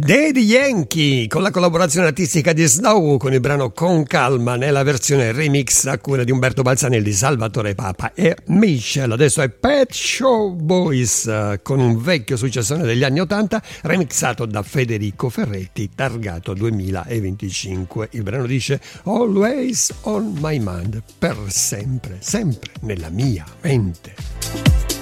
Daddy Yankee con la collaborazione artistica di Snow con il brano Con Calma nella versione remix a cura di Umberto Balzanelli, Salvatore Papa e Michelle. Adesso è Pet Shop Boys con un vecchio successone degli anni 80 remixato da Federico Ferretti, targato 2025. Il brano dice Always on my mind, per sempre, sempre nella mia mente.